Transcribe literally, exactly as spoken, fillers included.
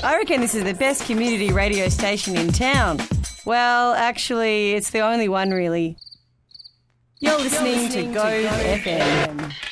I reckon this is the best community radio station in town. Well, actually, it's the only one, really. You're listening, You're listening to Go, to Go F M. F M.